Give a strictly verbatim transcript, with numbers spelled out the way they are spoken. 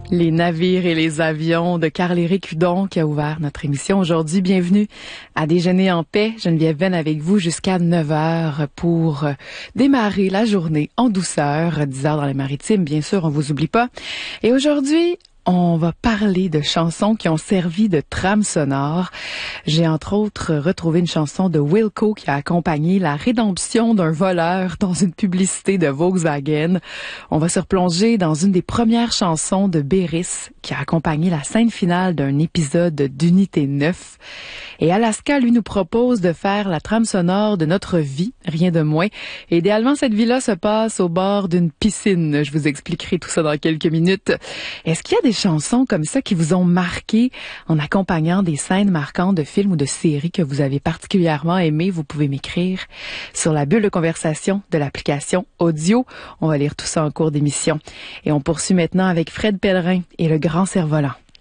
Les navires et les avions de Carl-Éric Hudon qui a ouvert notre émission aujourd'hui. Bienvenue à Déjeuner en paix. Geneviève Venn avec vous jusqu'à neuf heures pour démarrer la journée en douceur. dix heures dans les maritimes, bien sûr, on vous oublie pas. Et aujourd'hui, on va parler de chansons qui ont servi de trame sonore. J'ai entre autres retrouvé une chanson de Wilco qui a accompagné la rédemption d'un voleur dans une publicité de Volkswagen. On va se replonger dans une des premières chansons de Béris qui a accompagné la scène finale d'un épisode d'Unité neuf. Et Alaska, lui, nous propose de faire la trame sonore de notre vie, rien de moins. Et idéalement, cette vie-là se passe au bord d'une piscine. Je vous expliquerai tout ça dans quelques minutes. Est-ce qu'il y a des chansons comme ça qui vous ont marqué en accompagnant des scènes marquantes de films ou de séries que vous avez particulièrement aimées? Vous pouvez m'écrire sur la bulle de conversation de l'application audio. On va lire tout ça en cours d'émission. Et on poursuit maintenant avec Fred Pellerin et le Grand Cerf-Volant.